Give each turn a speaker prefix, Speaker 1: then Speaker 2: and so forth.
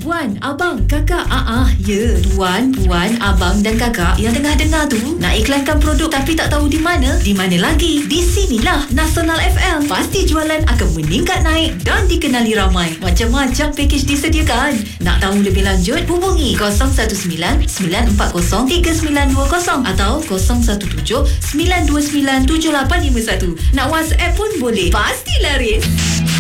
Speaker 1: puan, abang, kakak. Ya. Tuan, puan, abang dan kakak yang tengah dengar tu nak iklankan produk tapi tak tahu di mana? Di mana lagi? Di sinilah Nasional FM. Pasti jualan akan meningkat naik dan dikenali ramai. Macam-macam pakej disediakan. Nak tahu lebih lanjut? Hubungi 019-940-3920 atau 017-929-7851. Nak WhatsApp pun boleh. Pasti laris.